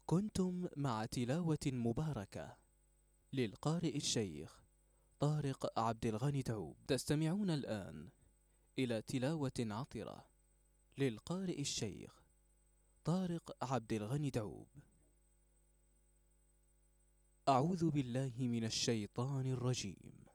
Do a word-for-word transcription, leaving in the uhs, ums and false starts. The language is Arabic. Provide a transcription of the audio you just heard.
كنتم مع تلاوة مباركة للقارئ الشيخ طارق عبد الغني دعوب. تستمعون الآن إلى تلاوة عطرة للقارئ الشيخ طارق عبد الغني دعوب. أعوذ بالله من الشيطان الرجيم.